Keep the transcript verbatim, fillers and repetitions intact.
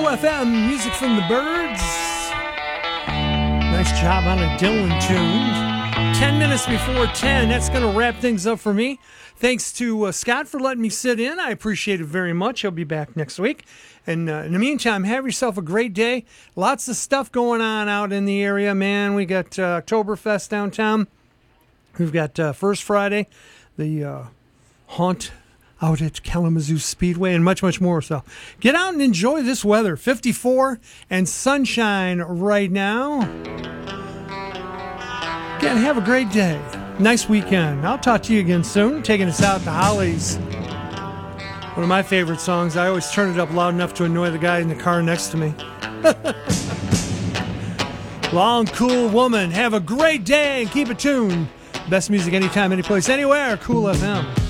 F M, music from the Birds. Nice job on a Dylan tune. Ten minutes before ten, that's going to wrap things up for me. Thanks to uh, Scott for letting me sit in. I appreciate it very much. He'll be back next week. And uh, in the meantime, have yourself a great day. Lots of stuff going on out in the area, man. We got uh, Oktoberfest downtown. We've got uh, First Friday, the uh, haunt out at Kalamazoo Speedway, and much, much more. So get out and enjoy this weather. fifty-four and sunshine right now. Again, have a great day. Nice weekend. I'll talk to you again soon. Taking us out to Hollies. One of my favorite songs. I always turn it up loud enough to annoy the guy in the car next to me. Long, cool woman. Have a great day and keep it tuned. Best music anytime, anyplace, anywhere. Cool F M.